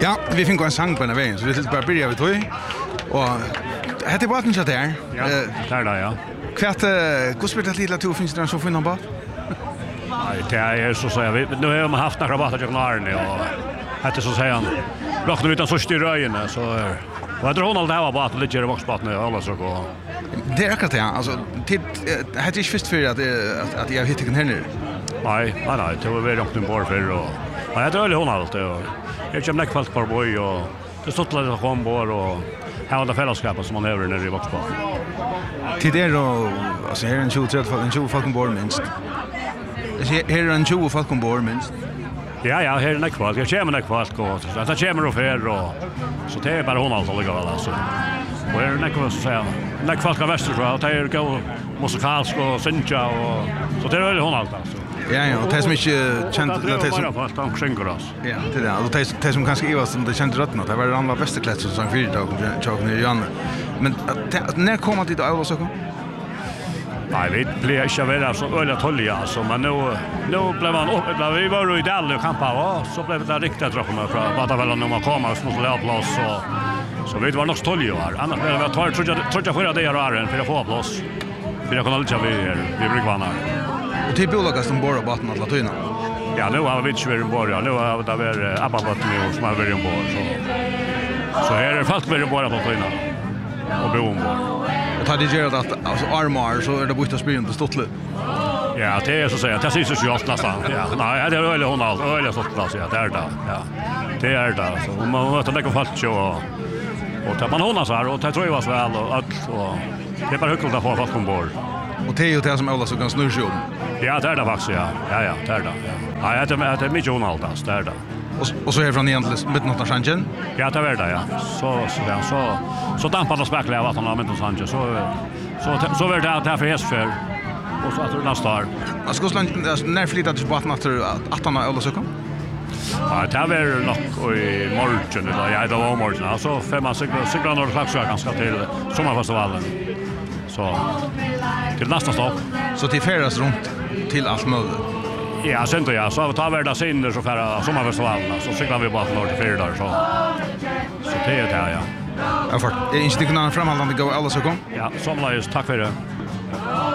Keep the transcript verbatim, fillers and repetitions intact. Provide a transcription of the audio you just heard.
Ja, vi finner en sang på denne veien, så vi bare börja vid tog. Og hette er båten kjøtt her. Ja, det er det, ja. Kvart, hvordan spiller det lite to, finnes det en så finner båt? Nei, det er så å si, nu har man haft noen rabatter til Arne, og hette så å si han, blokken utan så styr røyene, så er og jeg tror hun alltid har båten, litt gjør voksbåtene, og alle så gå. Det er akkurat det, ja. Altså, hette er ikke først for at jeg har hittet den her nere? Nei, nei, nei, det var veldig omkring bor før, og nei, jeg tror veldig hun alltid, og jeg kommer nekk folk på boi, og det stod litt å komme bor, og her var det fellesskapet som man hever nere i voksbåten. Til det og, altså her er en tjue tjue folk ombord minst. Her er en tjue folk ombord minst. Ja, ja, her er nekk folk, jeg kommer nekk folk, og det kommer og fer, og så det er bare hun alltid likevel, altså. Og her er nekk folk, så sier nekk folk av Vesterfra, og det er gå musikalsk og syntja, og så det er veldig hun alltid, altså. Ja, ja, og det som ikke kjent... Det er bare folk, de synger oss. Ja, det er det, og det som kanskje ikke var som det kjente røttene, det var det andre Vesterklett som sang fire dag, tjåk nere i Janne. Men når kom han dit av oss? Nei, vi ble ikke være så øyelig tollige, altså, men nå, nå ble man opp, vi var jo i Dalle og kampen, og så ble det riktig droppene fra Batafellan når man kom, og så måtte lave plass, og så vi var nok tollige her. Annars ble det tar, tror jeg, fyra dager av åren for å få plass, for å kunne lytte vi her, vi brukvann her. Og til biologas som bor av baten av Latøyna? Ja, nu har vi ikke vært ombord, ja. Nu har det vært Abba-baten som har vært ombord, så, så her er folk vært ombord av Latøyna, og bo ombord. Og tar det gjør at altså, armar, så er det bort av spyren til Stottle? Ja, det er så å si, det synes ikke alt nesten. Ja, nei, det er øyelig hun alt, øyelig Stottle, ja, det er det, ja. Det er det, altså. Og man møter nekker folk, og, og tar man hundas her, og det tror jeg var så vel, og alt, og det er bare hyggelig å få folk ombord. Og det er jo det som Ola så kan snurre seg om? Ja, det er det faktisk, ja. Ja, ja, det er det, ja. Nei, det er, det er mye hun alt, altså, det er det. Og, og så herfra nian til midten av Sandjen? Ja, det er det, ja. Så, så, ja, så, så dampet det spekler av at han har midten av Sandjen, så, så, så, så er det det for hesfer, og så er det neste år. Altså, hvordan, når flyttet du på atten etter at han har Ola så kom? Ja, det er nok i morgen, eller ja, det var om morgen, altså femma sikra når det klakser ganske til sommerfestivalen. Så till nästa stopp. Så till färdas runt till allt möjligt? Ja, sen då ja. Så tar vi där sinner så färra sommarfestivalen. Så cyklar vi bara norr till fyra dagar så. Så det är det, ja. Ja, för är inte det kunna framhållande gå alla så kom? Ja, sommarlös. Tack för det.